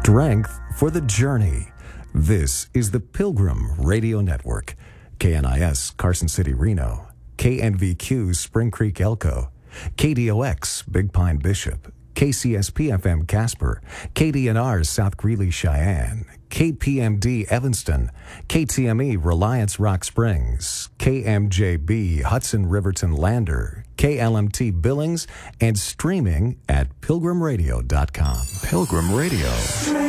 Strength for the journey. This is the Pilgrim Radio Network. KNIS Carson City, Reno. KNVQ Spring Creek, Elko. KDOX Big Pine, Bishop. KCSP-FM Casper. KDNR South Greeley, Cheyenne. KPMD Evanston. KTME Reliance Rock Springs. KMJB Hudson Riverton Lander. KLMT Billings, and streaming at pilgrimradio.com. Pilgrim Radio.